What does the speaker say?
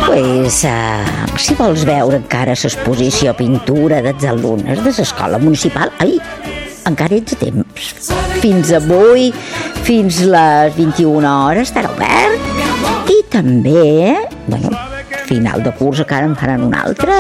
Si vols veure encara l'exposició pintura dels alumnes de l'escola municipal, encara ets a temps. Fins avui, fins les 21 hores estarà obert. I també, final de curs encara en faran un altre.